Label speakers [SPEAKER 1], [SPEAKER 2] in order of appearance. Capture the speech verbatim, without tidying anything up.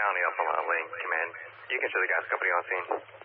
[SPEAKER 1] County Alpha Link Command. You can show the gas company on scene.